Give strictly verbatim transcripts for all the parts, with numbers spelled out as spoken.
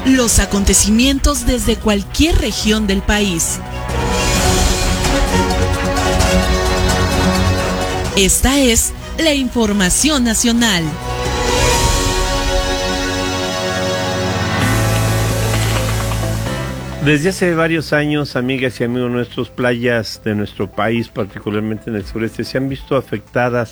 los acontecimientos desde cualquier región del país. Esta es la información nacional. Desde hace varios años, amigas y amigos nuestros, playas de nuestro país, particularmente en el sureste, se han visto afectadas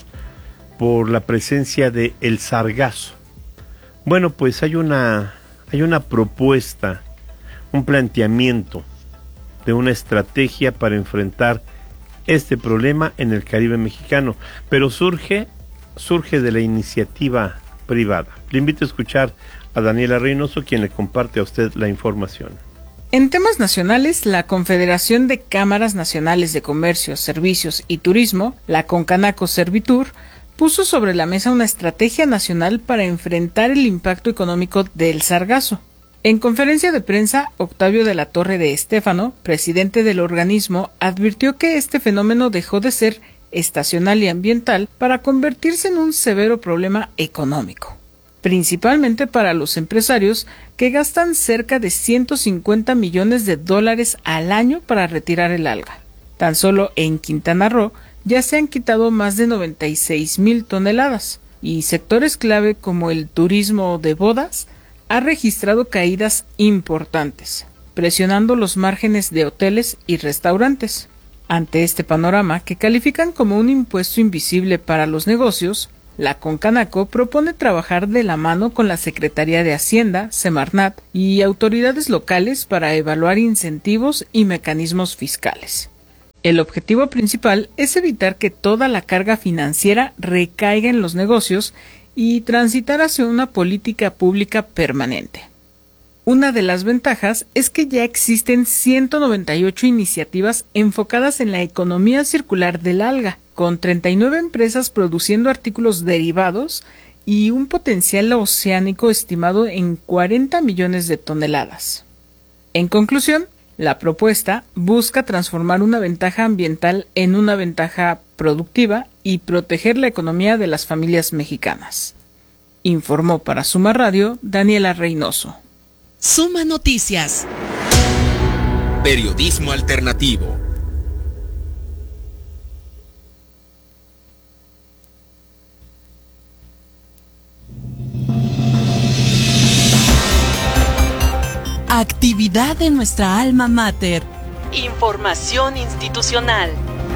por la presencia de el sargazo. Bueno, pues hay una, hay una propuesta, un planteamiento de una estrategia para enfrentar este problema en el Caribe mexicano, pero surge, surge de la iniciativa privada. Le invito a escuchar a Daniela Reynoso, quien le comparte a usted la información. En temas nacionales, la Confederación de Cámaras Nacionales de Comercio, Servicios y Turismo, la Concanaco Servitur, puso sobre la mesa una estrategia nacional para enfrentar el impacto económico del sargazo. En conferencia de prensa, Octavio de la Torre de Estéfano, presidente del organismo, advirtió que este fenómeno dejó de ser estacional y ambiental para convertirse en un severo problema económico, principalmente para los empresarios que gastan cerca de ciento cincuenta millones de dólares al año para retirar el alga. Tan solo en Quintana Roo ya se han quitado más de noventa y seis mil toneladas, y sectores clave como el turismo de bodas ha registrado caídas importantes, presionando los márgenes de hoteles y restaurantes. Ante este panorama, que califican como un impuesto invisible para los negocios, la Concanaco propone trabajar de la mano con la Secretaría de Hacienda, Semarnat y autoridades locales para evaluar incentivos y mecanismos fiscales. El objetivo principal es evitar que toda la carga financiera recaiga en los negocios y transitar hacia una política pública permanente. Una de las ventajas es que ya existen ciento noventa y ocho iniciativas enfocadas en la economía circular del alga, con treinta y nueve empresas produciendo artículos derivados y un potencial oceánico estimado en cuarenta millones de toneladas. En conclusión, la propuesta busca transformar una ventaja ambiental en una ventaja productiva y proteger la economía de las familias mexicanas. Informó para Suma Radio Daniela Reynoso. Suma Noticias. Periodismo alternativo. Actividad de nuestra alma mater. Información institucional.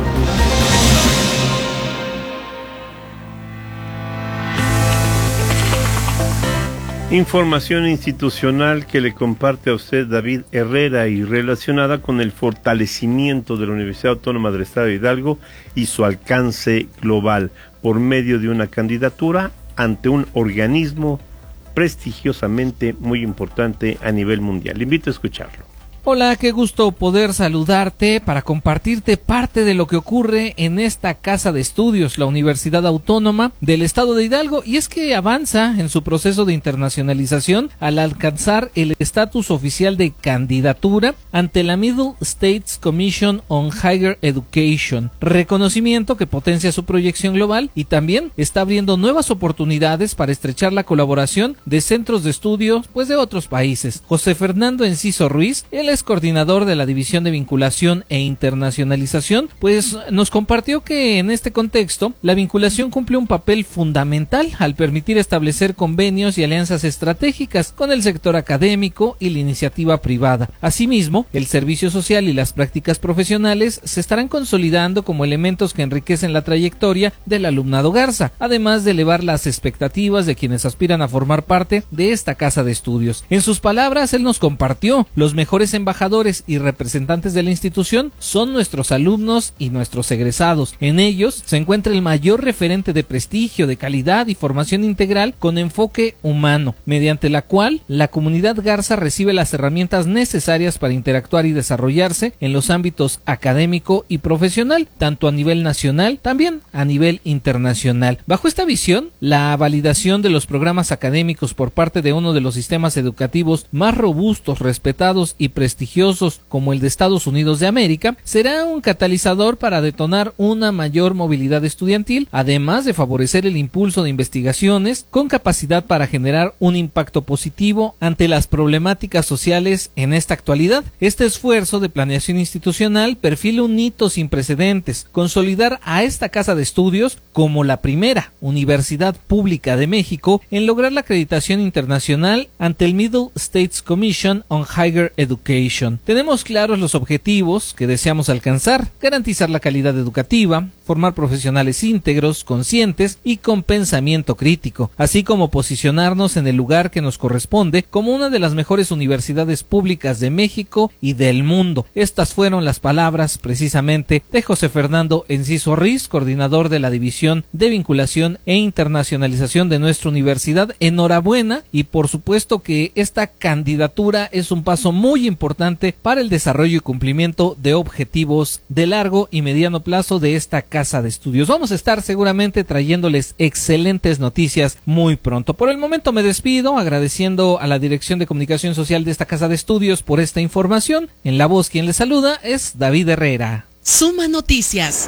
Información institucional que le comparte a usted David Herrera y relacionada con el fortalecimiento de la Universidad Autónoma del Estado de Hidalgo y su alcance global por medio de una candidatura ante un organismo prestigiosamente muy importante a nivel mundial. Le invito a escucharlo. Hola, qué gusto poder saludarte para compartirte parte de lo que ocurre en esta casa de estudios, la Universidad Autónoma del Estado de Hidalgo, y es que avanza en su proceso de internacionalización al alcanzar el estatus oficial de candidatura ante la Middle States Commission on Higher Education, reconocimiento que potencia su proyección global y también está abriendo nuevas oportunidades para estrechar la colaboración de centros de estudio pues de otros países. José Fernando Enciso Ruiz, él es coordinador de la División de Vinculación e Internacionalización, pues nos compartió que en este contexto la vinculación cumple un papel fundamental al permitir establecer convenios y alianzas estratégicas con el sector académico y la iniciativa privada. Asimismo, el servicio social y las prácticas profesionales se estarán consolidando como elementos que enriquecen la trayectoria del alumnado Garza, además de elevar las expectativas de quienes aspiran a formar parte de esta casa de estudios. En sus palabras, él nos compartió: los mejores embajadores y representantes de la institución son nuestros alumnos y nuestros egresados. En ellos se encuentra el mayor referente de prestigio, de calidad y formación integral con enfoque humano, mediante la cual la comunidad Garza recibe las herramientas necesarias para interactuar y desarrollarse en los ámbitos académico y profesional, tanto a nivel nacional, también a nivel internacional. Bajo esta visión, la validación de los programas académicos por parte de uno de los sistemas educativos más robustos, respetados y prestigiosos prestigiosos como el de Estados Unidos de América, será un catalizador para detonar una mayor movilidad estudiantil, además de favorecer el impulso de investigaciones con capacidad para generar un impacto positivo ante las problemáticas sociales en esta actualidad. Este esfuerzo de planeación institucional perfila un hito sin precedentes: consolidar a esta casa de estudios como la primera universidad pública de México en lograr la acreditación internacional ante el Middle States Commission on Higher Education. Tenemos claros los objetivos que deseamos alcanzar: garantizar la calidad educativa, formar profesionales íntegros, conscientes y con pensamiento crítico, así como posicionarnos en el lugar que nos corresponde como una de las mejores universidades públicas de México y del mundo. Estas fueron las palabras precisamente de José Fernando Enciso Riz, coordinador de la División de Vinculación e Internacionalización de nuestra universidad. Enhorabuena, y por supuesto que esta candidatura es un paso muy importante para el desarrollo y cumplimiento de objetivos de largo y mediano plazo de esta casa de estudios. Vamos a estar seguramente trayéndoles excelentes noticias muy pronto. Por el momento me despido agradeciendo a la Dirección de Comunicación Social de esta casa de estudios por esta información. En la voz quien les saluda es David Herrera. Suma Noticias.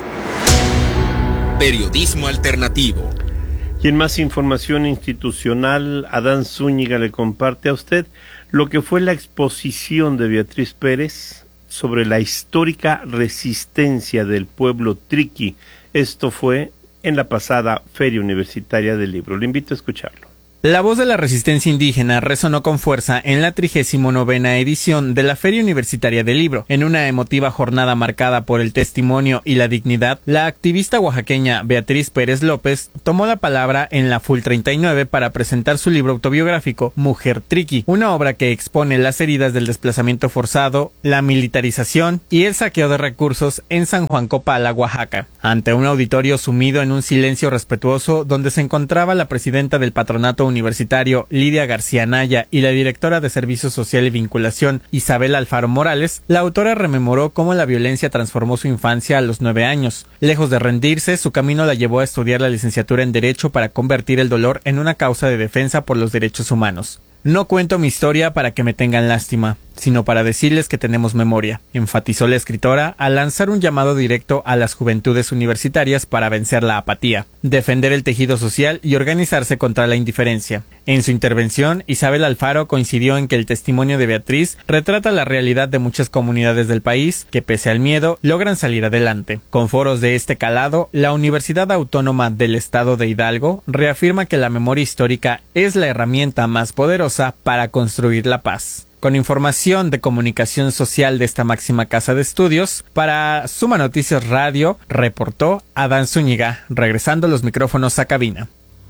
Periodismo alternativo. Y en más información institucional, Adán Zúñiga le comparte a usted lo que fue la exposición de Beatriz Pérez sobre la histórica resistencia del pueblo triqui. Esto fue en la pasada Feria Universitaria del Libro. Le invito a escucharlo. La voz de la resistencia indígena resonó con fuerza en la trigésimo novena edición de la Feria Universitaria del Libro. En una emotiva jornada marcada por el testimonio y la dignidad, la activista oaxaqueña Beatriz Pérez López tomó la palabra en la F U L treinta y nueve para presentar su libro autobiográfico Mujer Triqui, una obra que expone las heridas del desplazamiento forzado, la militarización y el saqueo de recursos en San Juan Copala, Oaxaca. Ante un auditorio sumido en un silencio respetuoso donde se encontraba la presidenta del patronato universitario Lidia García Naya y la directora de Servicio Social y Vinculación Isabel Alfaro Morales, la autora rememoró cómo la violencia transformó su infancia a los nueve años. Lejos de rendirse, su camino la llevó a estudiar la licenciatura en Derecho para convertir el dolor en una causa de defensa por los derechos humanos. No cuento mi historia para que me tengan lástima, sino para decirles que tenemos memoria, enfatizó la escritora al lanzar un llamado directo a las juventudes universitarias para vencer la apatía, defender el tejido social y organizarse contra la indiferencia. En su intervención, Isabel Alfaro coincidió en que el testimonio de Beatriz retrata la realidad de muchas comunidades del país que, pese al miedo, logran salir adelante. Con foros de este calado, la Universidad Autónoma del Estado de Hidalgo reafirma que la memoria histórica es la herramienta más poderosa para construir la paz. Con información de comunicación social de esta máxima casa de estudios, para Suma Noticias Radio, reportó Adán Zúñiga, regresando los micrófonos a cabina.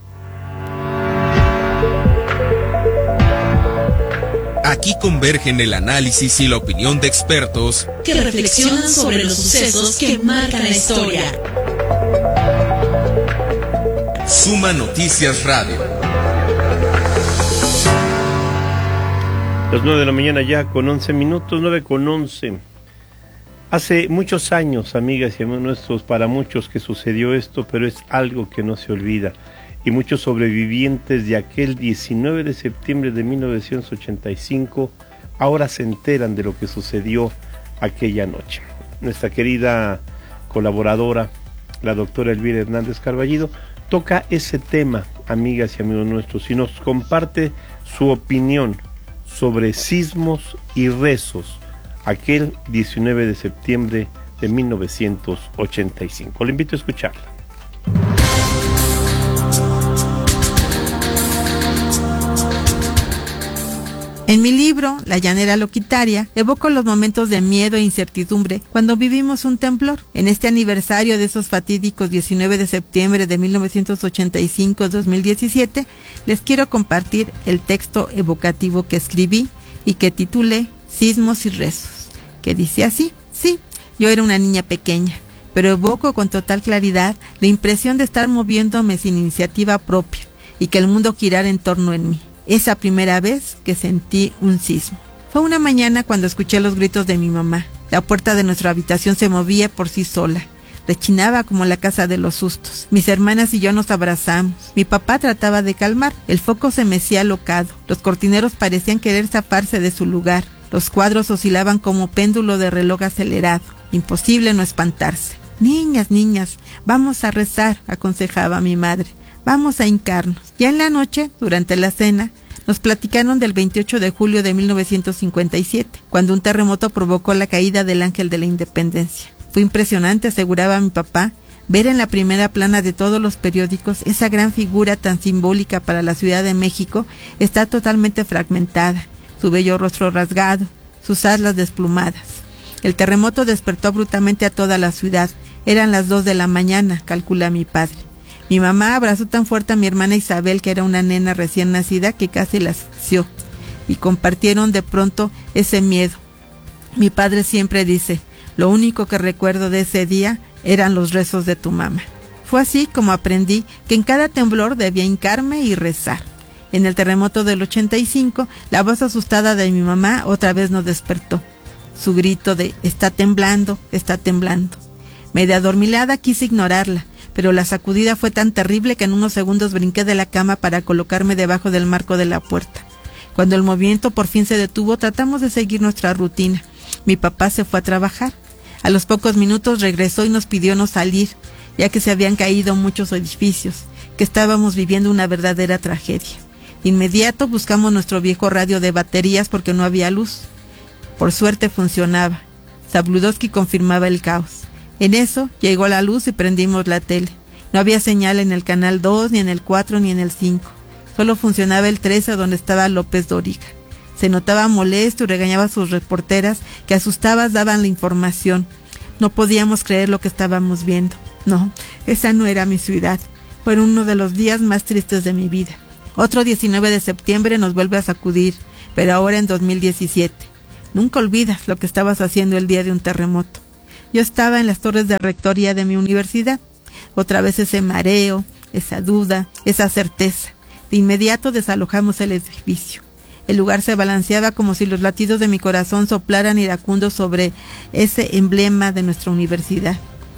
Aquí convergen el análisis y la opinión de expertos que reflexionan sobre los sucesos que marcan la historia. Suma Noticias Radio. Las nueve de la mañana ya con once minutos, nueve con once. Hace muchos años, amigas y amigos nuestros, para muchos que sucedió esto, pero es algo que no se olvida. Y muchos sobrevivientes de aquel diecinueve de septiembre de mil novecientos ochenta y cinco ahora se enteran de lo que sucedió aquella noche. Nuestra querida colaboradora, la doctora Elvira Hernández Carballido, toca ese tema, amigas y amigos nuestros, y nos comparte su opinión sobre sismos y rezos aquel diecinueve de septiembre de mil novecientos ochenta y cinco. Le invito a escucharla. En mi libro, La llanera loquitaria, evoco los momentos de miedo e incertidumbre cuando vivimos un temblor. En este aniversario de esos fatídicos diecinueve de septiembre de mil novecientos ochenta y cinco a dos mil diecisiete, les quiero compartir el texto evocativo que escribí y que titulé Sismos y rezos, que dice así: sí, yo era una niña pequeña, pero evoco con total claridad la impresión de estar moviéndome sin iniciativa propia y que el mundo girara en torno en mí. Esa primera vez que sentí un sismo. Fue una mañana cuando escuché los gritos de mi mamá. La puerta de nuestra habitación se movía por sí sola. Rechinaba como la casa de los sustos. Mis hermanas y yo nos abrazamos. Mi papá trataba de calmar. El foco se mecía alocado. Los cortineros parecían querer zafarse de su lugar. Los cuadros oscilaban como péndulo de reloj acelerado. Imposible no espantarse. Niñas, niñas, vamos a rezar, aconsejaba mi madre. Vamos a hincarnos. Ya en la noche, durante la cena, nos platicaron del veintiocho de julio de mil novecientos cincuenta y siete, cuando un terremoto provocó la caída del Ángel de la Independencia. Fue impresionante, aseguraba mi papá, ver en la primera plana de todos los periódicos esa gran figura tan simbólica para la Ciudad de México está totalmente fragmentada, su bello rostro rasgado, sus alas desplumadas. El terremoto despertó abruptamente a toda la ciudad. Eran las dos de la mañana, calcula mi padre. Mi mamá abrazó tan fuerte a mi hermana Isabel, que era una nena recién nacida, que casi la asfixió, y compartieron de pronto ese miedo. Mi padre siempre dice, lo único que recuerdo de ese día eran los rezos de tu mamá. Fue así como aprendí que en cada temblor debía hincarme y rezar. En el terremoto del ochenta y cinco, la voz asustada de mi mamá otra vez nos despertó. Su grito de está temblando, está temblando. Medio adormilada quise ignorarla, pero la sacudida fue tan terrible que en unos segundos brinqué de la cama para colocarme debajo del marco de la puerta. Cuando el movimiento por fin se detuvo, tratamos de seguir nuestra rutina. Mi papá se fue a trabajar. A los pocos minutos regresó y nos pidió no salir, ya que se habían caído muchos edificios, que estábamos viviendo una verdadera tragedia. De inmediato buscamos nuestro viejo radio de baterías porque no había luz. Por suerte funcionaba. Zabludovsky confirmaba el caos. En eso llegó la luz y prendimos la tele. No había señal en el canal dos, ni en el cuatro, ni en el cinco. Solo funcionaba el trece, donde estaba López Dóriga. Se notaba molesto y regañaba a sus reporteras, que asustadas daban la información. No podíamos creer lo que estábamos viendo. No, esa no era mi ciudad. Fue uno de los días más tristes de mi vida. Otro diecinueve de septiembre nos vuelve a sacudir, pero ahora en dos mil diecisiete. Nunca olvidas lo que estabas haciendo el día de un terremoto. Yo estaba en las torres de rectoría de mi universidad. Otra vez ese mareo, esa duda, esa certeza. De inmediato desalojamos el edificio. El lugar se balanceaba como si los latidos de mi corazón soplaran iracundos sobre ese emblema de nuestra universidad.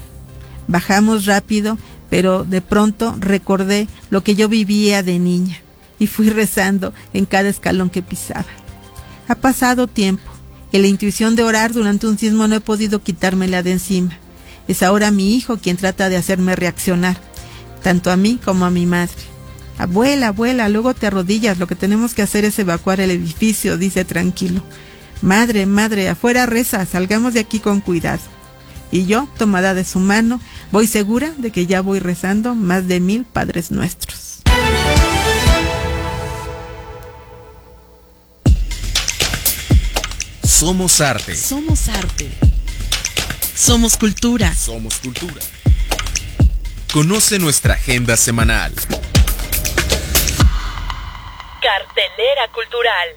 Bajamos rápido, pero de pronto recordé lo que yo vivía de niña y fui rezando en cada escalón que pisaba. Ha pasado tiempo. Que la intuición de orar durante un sismo no he podido quitármela de encima. Es ahora mi hijo quien trata de hacerme reaccionar, tanto a mí como a mi madre. Abuela, abuela, luego te arrodillas, lo que tenemos que hacer es evacuar el edificio, dice tranquilo. Madre, madre, afuera reza, salgamos de aquí con cuidado. Y yo, tomada de su mano, voy segura de que ya voy rezando más de mil Padres Nuestros. Somos arte. Somos arte. Somos cultura. Somos cultura. Conoce nuestra agenda semanal. Cartelera cultural.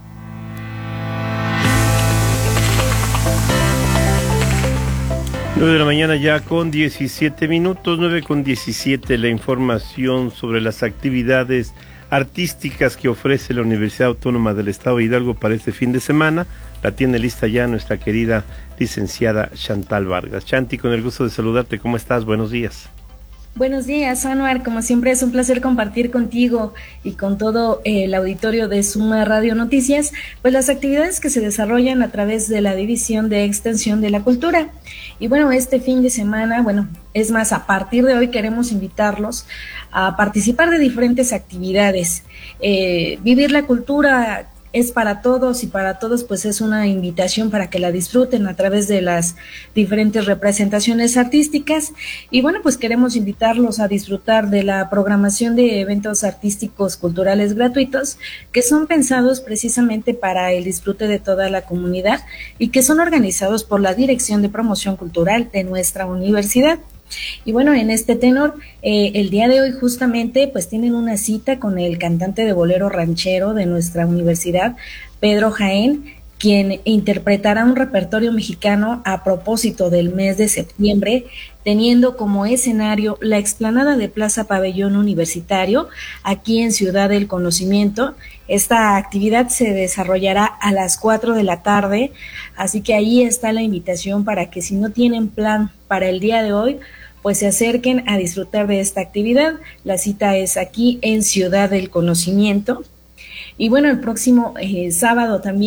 nueve de la mañana ya con diecisiete minutos, nueve con diecisiete, la información sobre las actividades artísticas que ofrece la Universidad Autónoma del Estado de Hidalgo para este fin de semana. La tiene lista ya nuestra querida licenciada Chantal Vargas. Chanti, con el gusto de saludarte, ¿cómo estás? Buenos días. Buenos días, Anuar. Como siempre es un placer compartir contigo y con todo el auditorio de Suma Radio Noticias, pues las actividades que se desarrollan a través de la División de Extensión de la Cultura. Y bueno, este fin de semana, bueno, es más, a partir de hoy queremos invitarlos a participar de diferentes actividades. Eh, vivir la cultura es para todos y para todos pues es una invitación para que la disfruten a través de las diferentes representaciones artísticas y bueno pues queremos invitarlos a disfrutar de la programación de eventos artísticos culturales gratuitos que son pensados precisamente para el disfrute de toda la comunidad y que son organizados por la Dirección de Promoción Cultural de nuestra universidad. Y bueno, en este tenor, eh, el día de hoy justamente pues tienen una cita con el cantante de bolero ranchero de nuestra universidad, Pedro Jaén, quien interpretará un repertorio mexicano a propósito del mes de septiembre, teniendo como escenario la explanada de Plaza Pabellón Universitario, aquí en Ciudad del Conocimiento. Esta actividad se desarrollará a las cuatro de la tarde, así que ahí está la invitación para que si no tienen plan para el día de hoy, pues se acerquen a disfrutar de esta actividad. La cita es aquí en Ciudad del Conocimiento. Y bueno, el próximo eh, sábado también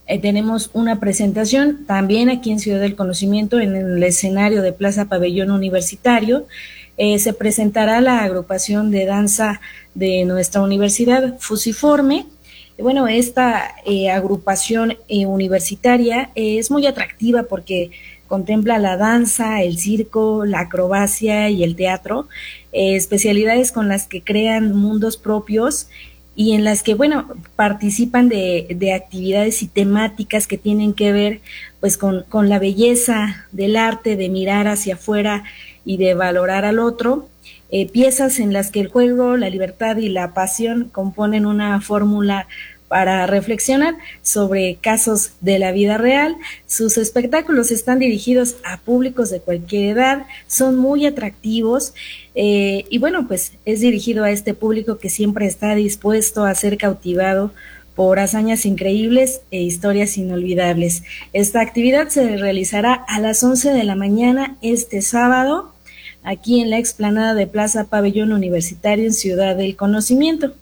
eh, tenemos una presentación también aquí en Ciudad del Conocimiento, en el escenario de Plaza Pabellón Universitario. Eh, se presentará la agrupación de danza de nuestra universidad, Fusiforme. Bueno, esta eh, agrupación eh, universitaria eh, es muy atractiva porque contempla la danza, el circo, la acrobacia y el teatro, eh, especialidades con las que crean mundos propios y en las que, bueno, participan de, de actividades y temáticas que tienen que ver pues con, con la belleza del arte, de mirar hacia afuera y de valorar al otro, eh, piezas en las que el juego, la libertad y la pasión componen una fórmula para reflexionar sobre casos de la vida real. Sus espectáculos están dirigidos a públicos de cualquier edad, son muy atractivos eh, y bueno, pues es dirigido a este público que siempre está dispuesto a ser cautivado por hazañas increíbles e historias inolvidables. Esta actividad se realizará a las once de la mañana este sábado, aquí en la explanada de Plaza Pabellón Universitario en Ciudad del Conocimiento.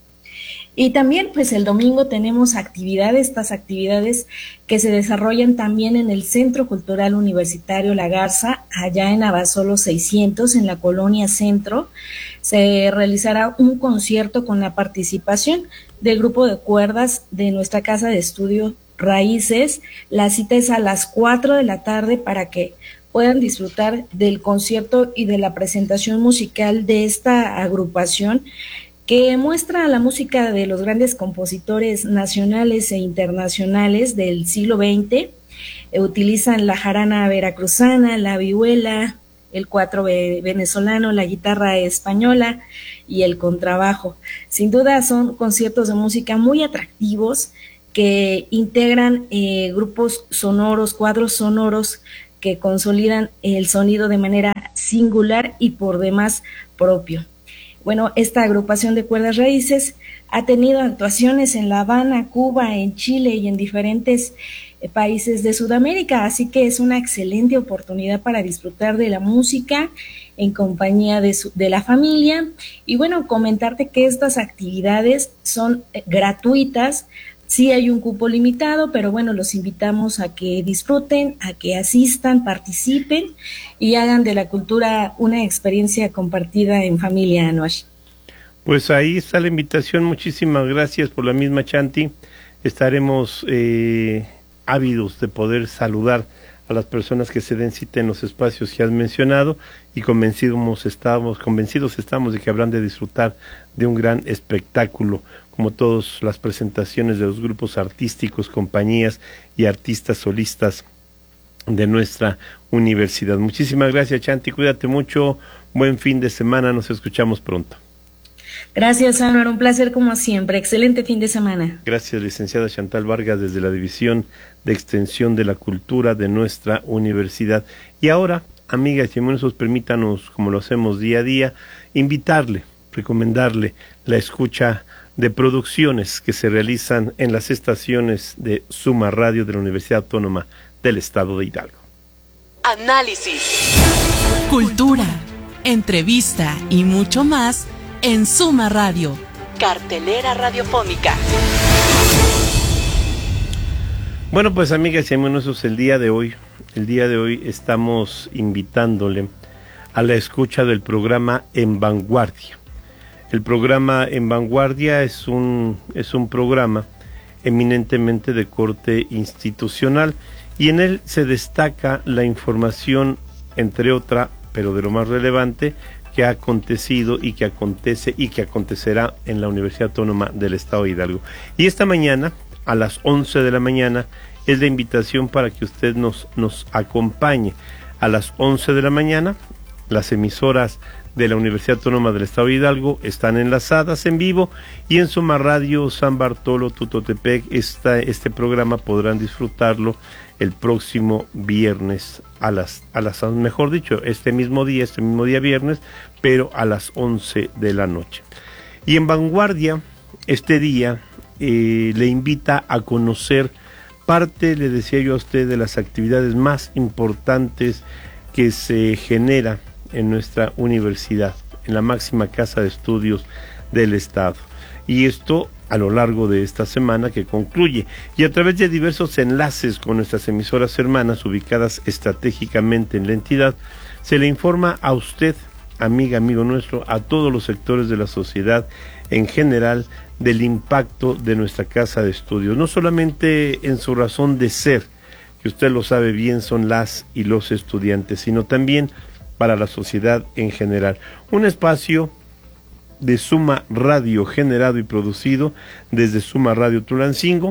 Y también, pues el domingo tenemos actividades, estas actividades que se desarrollan también en el Centro Cultural Universitario La Garza, allá en Abasolo seiscientos, en la Colonia Centro. Se realizará un concierto con la participación del grupo de cuerdas de nuestra casa de estudio Raíces. La cita es a las cuatro de la tarde para que puedan disfrutar del concierto y de la presentación musical de esta agrupación, que muestra la música de los grandes compositores nacionales e internacionales del siglo veinte. Eh, utilizan la jarana veracruzana, la vihuela, el cuatro venezolano, la guitarra española y el contrabajo. Sin duda son conciertos de música muy atractivos que integran eh, grupos sonoros, cuadros sonoros que consolidan el sonido de manera singular y por demás propio. Bueno, esta agrupación de cuerdas raíces ha tenido actuaciones en La Habana, Cuba, en Chile y en diferentes eh, países de Sudamérica, así que es una excelente oportunidad para disfrutar de la música en compañía de, su, de la familia. Y bueno, comentarte que estas actividades son eh, gratuitas. Sí hay un cupo limitado, pero bueno, los invitamos a que disfruten, a que asistan, participen y hagan de la cultura una experiencia compartida en familia, Anuar. Pues ahí está la invitación, muchísimas gracias por la misma, Chanti. Estaremos eh, ávidos de poder saludar a las personas que se den cita en los espacios que has mencionado y convencidos estamos, convencidos estamos de que habrán de disfrutar de un gran espectáculo, como todas las presentaciones de los grupos artísticos, compañías y artistas solistas de nuestra universidad. Muchísimas gracias, Chanti, cuídate mucho, buen fin de semana, nos escuchamos pronto. Gracias, Anuar, un placer como siempre, excelente fin de semana. Gracias, licenciada Chantal Vargas, desde la División de Extensión de la Cultura de nuestra universidad. Y ahora, amigas y amigos, permítanos, como lo hacemos día a día, invitarle, recomendarle la escucha de producciones que se realizan en las estaciones de Suma Radio de la Universidad Autónoma del Estado de Hidalgo. Análisis, cultura, entrevista y mucho más en Suma Radio, cartelera radiofónica. Bueno, pues amigas y amigos, el día de hoy, el día de hoy estamos invitándole a la escucha del programa En Vanguardia. El programa En Vanguardia es un, es un programa eminentemente de corte institucional y en él se destaca la información, entre otra, pero de lo más relevante, que ha acontecido y que acontece y que acontecerá en la Universidad Autónoma del Estado de Hidalgo. Y esta mañana, a las once de la mañana, es la invitación para que usted nos, nos acompañe. A las once de la mañana, las emisoras de la Universidad Autónoma del Estado de Hidalgo están enlazadas en vivo y en Suma Radio San Bartolo Tutotepec esta, este programa podrán disfrutarlo el próximo viernes a las, a las, mejor dicho, este mismo día, este mismo día viernes, pero a las once de la noche. Y En Vanguardia, este día, eh, le invita a conocer parte, le decía yo a usted, de las actividades más importantes que se genera en nuestra universidad, en la máxima casa de estudios del Estado. Y esto a lo largo de esta semana que concluye, y a través de diversos enlaces con nuestras emisoras hermanas ubicadas estratégicamente en la entidad, se le informa a usted, amiga, amigo nuestro, a todos los sectores de la sociedad en general, del impacto de nuestra casa de estudios, no solamente en su razón de ser, que usted lo sabe bien, son las y los estudiantes, sino también para la sociedad en general. Un espacio de Suma Radio, generado y producido desde Suma Radio Tulancingo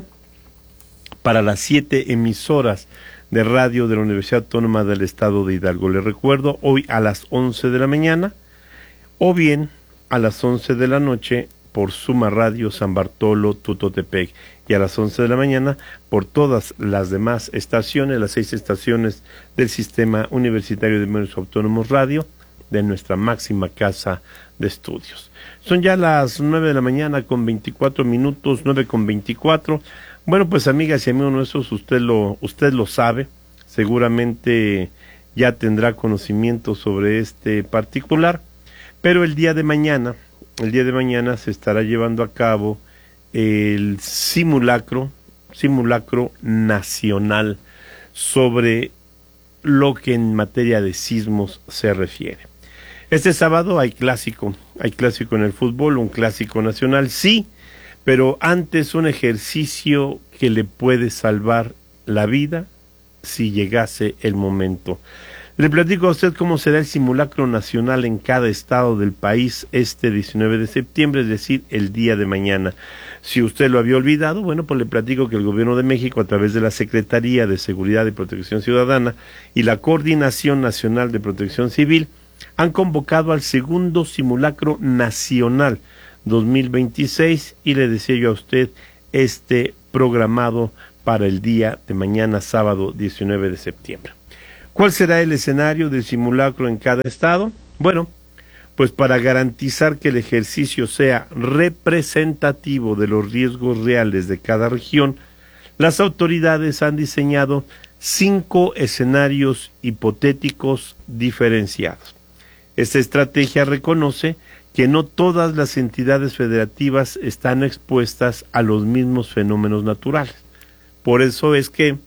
para las siete emisoras de radio de la Universidad Autónoma del Estado de Hidalgo. Les recuerdo, hoy a las once de la mañana o bien a las once de la noche por Suma Radio San Bartolo Tutotepec, y a las once de la mañana por todas las demás estaciones, las seis estaciones del Sistema Universitario de Medios Autónomos Radio de nuestra máxima casa de estudios. Son ya las nueve de la mañana con veinticuatro minutos, nueve con veinticuatro. Bueno, pues amigas y amigos nuestros, usted lo, usted lo sabe, seguramente ya tendrá conocimiento sobre este particular, pero el día de mañana, el día de mañana se estará llevando a cabo el simulacro, simulacro nacional sobre lo que en materia de sismos se refiere. Este sábado hay clásico, hay clásico en el fútbol, un clásico nacional, sí, pero antes un ejercicio que le puede salvar la vida si llegase el momento. Le platico a usted cómo será el simulacro nacional en cada estado del país este diecinueve de septiembre, es decir, el día de mañana. Si usted lo había olvidado, bueno, pues le platico que el Gobierno de México, a través de la Secretaría de Seguridad y Protección Ciudadana y la Coordinación Nacional de Protección Civil, han convocado al segundo simulacro nacional dos mil veintiséis, y le decía yo a usted, este programado para el día de mañana, sábado diecinueve de septiembre. ¿Cuál será el escenario del simulacro en cada estado? Bueno, pues para garantizar que el ejercicio sea representativo de los riesgos reales de cada región, las autoridades han diseñado cinco escenarios hipotéticos diferenciados. Esta estrategia reconoce que no todas las entidades federativas están expuestas a los mismos fenómenos naturales. Por eso es que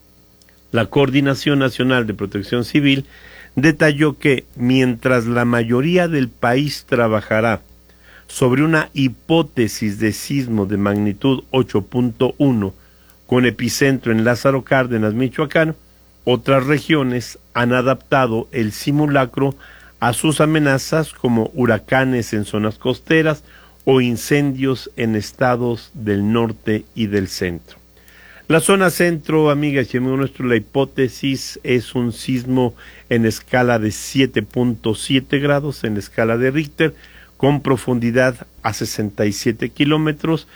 la Coordinación Nacional de Protección Civil detalló que mientras la mayoría del país trabajará sobre una hipótesis de sismo de magnitud ocho punto uno con epicentro en Lázaro Cárdenas, Michoacán, otras regiones han adaptado el simulacro a sus amenazas como huracanes en zonas costeras o incendios en estados del norte y del centro. La zona centro, amigas y amigos nuestros, la hipótesis es un sismo en escala de siete punto siete grados en escala de Richter, con profundidad a sesenta y siete kilómetros,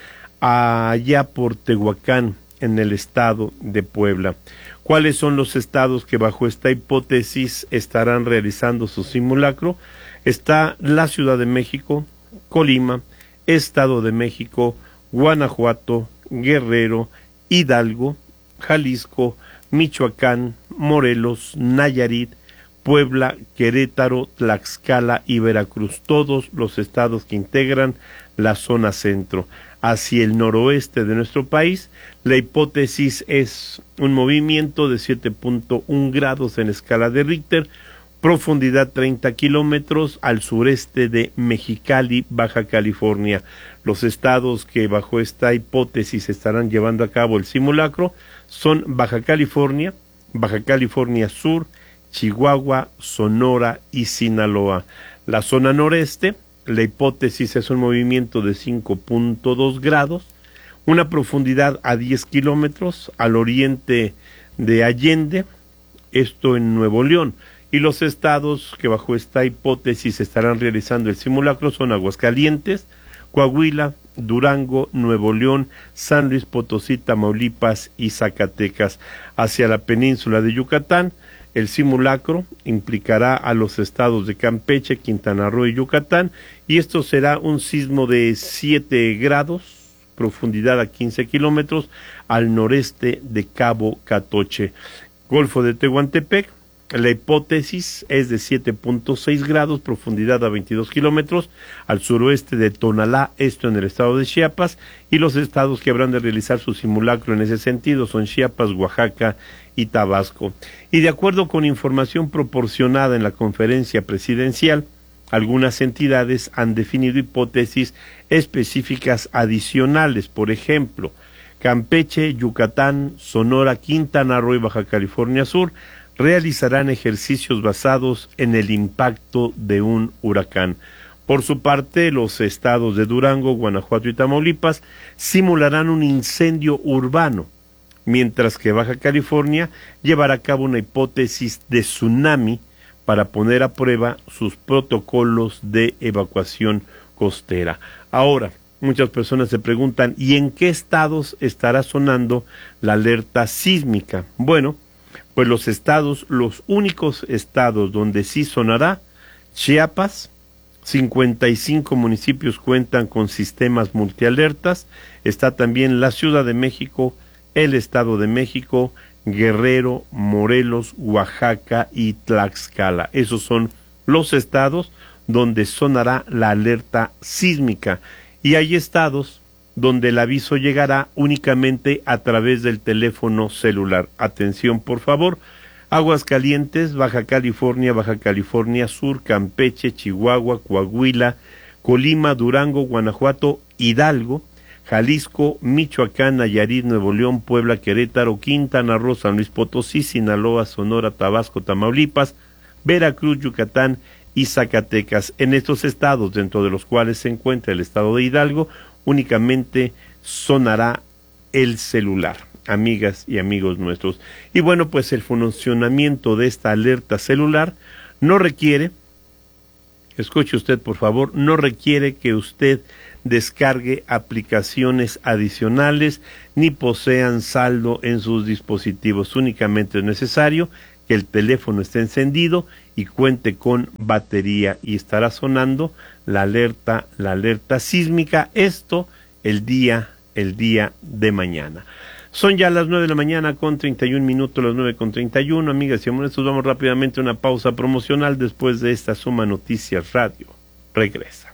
allá por Tehuacán, en el estado de Puebla. ¿Cuáles son los estados que bajo esta hipótesis estarán realizando su simulacro? Está la Ciudad de México, Colima, Estado de México, Guanajuato, Guerrero, Hidalgo, Jalisco, Michoacán, Morelos, Nayarit, Puebla, Querétaro, Tlaxcala y Veracruz, todos los estados que integran la zona centro. Hacia el noroeste de nuestro país, la hipótesis es un movimiento de siete punto uno grados en escala de Richter, profundidad treinta kilómetros al sureste de Mexicali, Baja California. Los estados que bajo esta hipótesis estarán llevando a cabo el simulacro son Baja California, Baja California Sur, Chihuahua, Sonora y Sinaloa. La zona noreste, la hipótesis es un movimiento de cinco punto dos grados, una profundidad a diez kilómetros al oriente de Allende, esto en Nuevo León. Y los estados que bajo esta hipótesis estarán realizando el simulacro son Aguascalientes, Coahuila, Durango, Nuevo León, San Luis Potosí, Tamaulipas y Zacatecas. Hacia la península de Yucatán, el simulacro implicará a los estados de Campeche, Quintana Roo y Yucatán, y esto será un sismo de siete grados, profundidad a quince kilómetros, al noreste de Cabo Catoche. Golfo de Tehuantepec, La hipótesis es de siete punto seis grados, profundidad a veintidós kilómetros, al suroeste de Tonalá, esto en el estado de Chiapas, y los estados que habrán de realizar su simulacro en ese sentido son Chiapas, Oaxaca y Tabasco. Y de acuerdo con información proporcionada en la conferencia presidencial, algunas entidades han definido hipótesis específicas adicionales, por ejemplo, Campeche, Yucatán, Sonora, Quintana Roo y Baja California Sur realizarán ejercicios basados en el impacto de un huracán. Por su parte, los estados de Durango, Guanajuato y Tamaulipas simularán un incendio urbano, mientras que Baja California llevará a cabo una hipótesis de tsunami para poner a prueba sus protocolos de evacuación costera. Ahora, muchas personas se preguntan, ¿y en qué estados estará sonando la alerta sísmica? Bueno, pues los estados, los únicos estados donde sí sonará, Chiapas, cincuenta y cinco municipios cuentan con sistemas multialertas, está también la Ciudad de México, el Estado de México, Guerrero, Morelos, Oaxaca y Tlaxcala. Esos son los estados donde sonará la alerta sísmica, y hay estados donde el aviso llegará únicamente a través del teléfono celular. Atención, por favor: Aguascalientes, Baja California, Baja California Sur, Campeche, Chihuahua, Coahuila, Colima, Durango, Guanajuato, Hidalgo, Jalisco, Michoacán, Nayarit, Nuevo León, Puebla, Querétaro, Quintana Roo, San Luis Potosí, Sinaloa, Sonora, Tabasco, Tamaulipas, Veracruz, Yucatán y Zacatecas. En estos estados, dentro de los cuales se encuentra el estado de Hidalgo, únicamente sonará el celular, amigas y amigos nuestros. Y bueno, pues el funcionamiento de esta alerta celular no requiere, escuche usted por favor, no requiere que usted descargue aplicaciones adicionales ni posean saldo en sus dispositivos. Únicamente es necesario que el teléfono esté encendido y cuente con batería, y estará sonando la alerta, la alerta sísmica, esto el día, el día de mañana. Son ya las nueve de la mañana con treinta y un minutos, las nueve con treinta y uno, amigas y amigos. Vamos rápidamente a una pausa promocional. Después de esta Suma Noticias Radio regresa.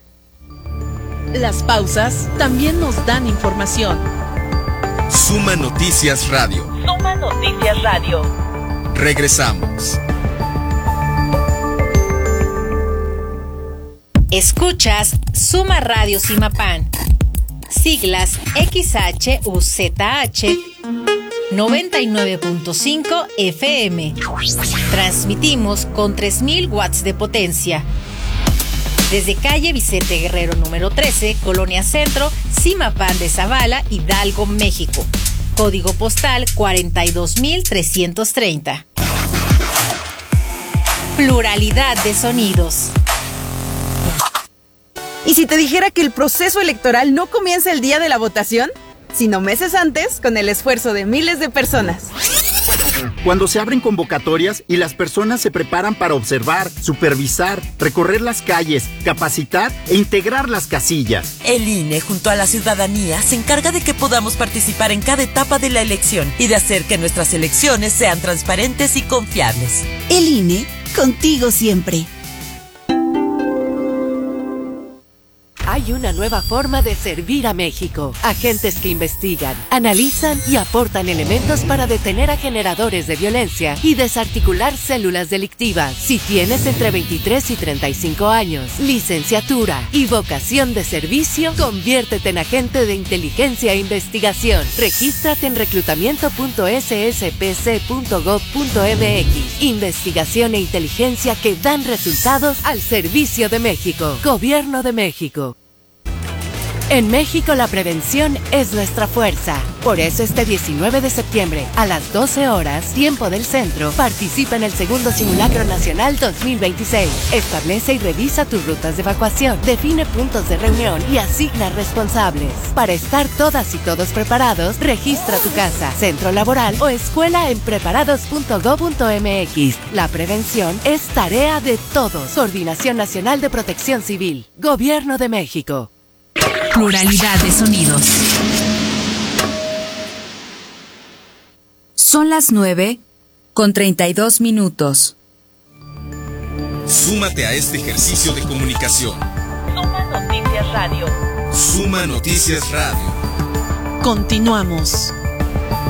Las pausas también nos dan información. Suma Noticias Radio. Suma Noticias Radio. Regresamos. Escuchas Suma Radio Simapán. Siglas X H U Z H noventa y nueve punto cinco F M. Transmitimos con tres mil watts de potencia. Desde calle Vicente Guerrero número trece, Colonia Centro, Simapán de Zavala, Hidalgo, México. Código postal cuarenta y dos mil trescientos treinta. Pluralidad de sonidos. ¿Y si te dijera que el proceso electoral no comienza el día de la votación, sino meses antes, con el esfuerzo de miles de personas? Cuando se abren convocatorias y las personas se preparan para observar, supervisar, recorrer las calles, capacitar e integrar las casillas. El I N E, junto a la ciudadanía, se encarga de que podamos participar en cada etapa de la elección y de hacer que nuestras elecciones sean transparentes y confiables. El I N E, contigo siempre. Hay una nueva forma de servir a México. Agentes que investigan, analizan y aportan elementos para detener a generadores de violencia y desarticular células delictivas. Si tienes entre veintitrés y treinta y cinco años, licenciatura y vocación de servicio, conviértete en agente de inteligencia e investigación. Regístrate en reclutamiento punto s s p c punto gov punto m x. Investigación e inteligencia que dan resultados al servicio de México. Gobierno de México. En México la prevención es nuestra fuerza. Por eso este diecinueve de septiembre, a las doce horas, tiempo del centro, participa en el segundo Simulacro Nacional dos mil veintiséis. Establece y revisa tus rutas de evacuación, define puntos de reunión y asigna responsables. Para estar todas y todos preparados, registra tu casa, centro laboral o escuela en preparados punto gov punto m x. La prevención es tarea de todos. Coordinación Nacional de Protección Civil. Gobierno de México. Pluralidad de sonidos. Son las nueve con treinta y dos minutos. Súmate a este ejercicio de comunicación. Suma Noticias Radio. Suma Noticias Radio. Continuamos.